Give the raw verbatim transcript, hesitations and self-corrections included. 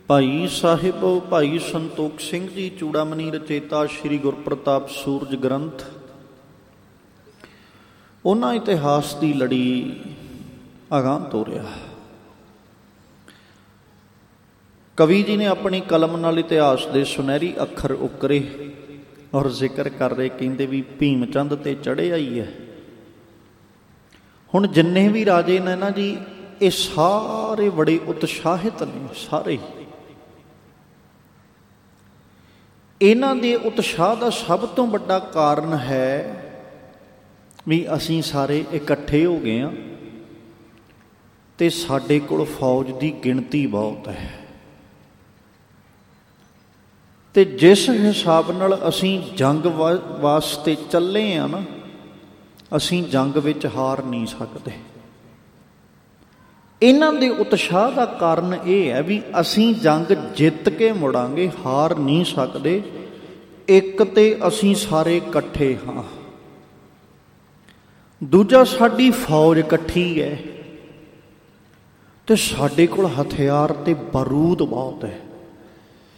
ਭਾਈ ਸਾਹਿਬ ਭਾਈ ਸੰਤੋਖ ਸਿੰਘ ਜੀ ਚੂੜਾਮਣੀ ਰਚੇਤਾ ਸ਼੍ਰੀ ਗੁਰਪ੍ਰਤਾਪ ਸੂਰਜ ਗ੍ਰੰਥ, ਉਹਨਾਂ ਇਤਿਹਾਸ ਦੀ ਲੜੀ ਅਗਾਂਹ ਤੋਰਿਆ। ਕਵੀ ਜੀ ਨੇ ਆਪਣੀ ਕਲਮ ਨਾਲ ਇਤਿਹਾਸ ਦੇ ਸੁਨਹਿਰੀ ਅੱਖਰ ਉਕਰੇ ਔਰ ਜ਼ਿਕਰ ਕਰ ਰਹੇ, ਕਹਿੰਦੇ ਵੀ ਭੀਮ ਚੰਦ ਤੇ ਚੜ੍ਹਿਆ ਹੀ ਹੈ। ਹੁਣ ਜਿੰਨੇ ਵੀ ਰਾਜੇ ਨੇ ਨਾ ਜੀ, ਇਹ ਸਾਰੇ ਬੜੇ ਉਤਸ਼ਾਹਿਤ ਨੇ। ਸਾਰੇ ਇਹਨਾਂ ਦੇ ਉਤਸ਼ਾਹ ਦਾ ਸਭ ਤੋਂ ਵੱਡਾ ਕਾਰਨ ਹੈ ਵੀ ਅਸੀਂ ਸਾਰੇ ਇਕੱਠੇ ਹੋ ਗਏ ਹਾਂ ਤੇ ਸਾਡੇ ਕੋਲ ਫੌਜ ਦੀ ਗਿਣਤੀ ਬਹੁਤ ਹੈ, ਤੇ ਜਿਸ ਹਿਸਾਬ ਨਾਲ ਅਸੀਂ ਜੰਗ ਵਾ ਵਾਸਤੇ ਚੱਲੇ ਹਾਂ ਨਾ, ਅਸੀਂ ਜੰਗ ਵਿੱਚ ਹਾਰ ਨਹੀਂ ਸਕਦੇ। ਇਹਨਾਂ ਦੇ ਉਤਸ਼ਾਹ ਦਾ ਕਾਰਨ ਇਹ ਹੈ ਵੀ ਅਸੀਂ ਜੰਗ ਜਿੱਤ ਕੇ ਮੁੜਾਂਗੇ, ਹਾਰ ਨਹੀਂ ਸਕਦੇ। ਇੱਕ ਤੇ ਅਸੀਂ ਸਾਰੇ ਇਕੱਠੇ ਹਾਂ, ਦੂਜਾ ਸਾਡੀ ਫੌਜ ਇਕੱਠੀ ਹੈ ਤੇ ਸਾਡੇ ਕੋਲ ਹਥਿਆਰ ਤੇ ਬਾਰੂਦ ਬਹੁਤ ਹੈ।